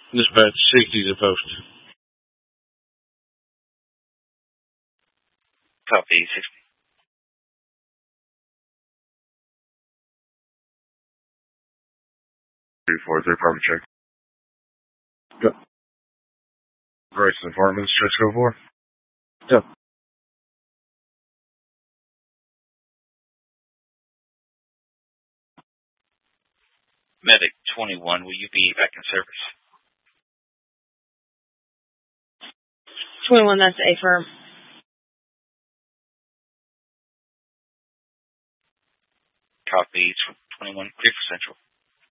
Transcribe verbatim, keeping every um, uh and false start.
Dispatch sixty to post. Copy, sixty. three four three, apartment check. Go. Grayson Apartments, check scope four. Go. Medic twenty-one, will you be back in service? twenty-one, that's A firm. Copy, twenty-one, clear for Central.